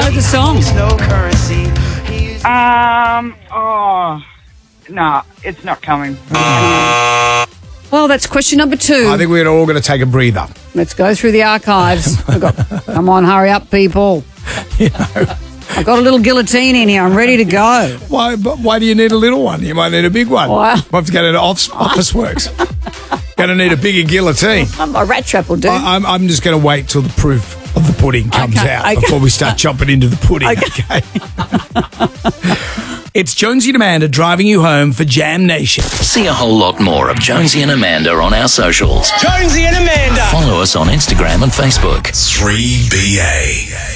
know the song. No, it's not coming. Well, that's question number 2. I think we're all going to take a breather. Let's go through the archives. Come on, hurry up, people. I've got a little guillotine in here. I'm ready to go. Why do you need a little one? You might need a big one. Why? Might have to go to Office Works. Going to need a bigger guillotine. A rat trap will do. I'm just going to wait till the proof of the pudding comes out before we start chopping into the pudding. Okay. It's Jonesy and Amanda driving you home for Jam Nation. See a whole lot more of Jonesy and Amanda on our socials. Jonesy and Amanda. Follow us on Instagram and Facebook. 3BA.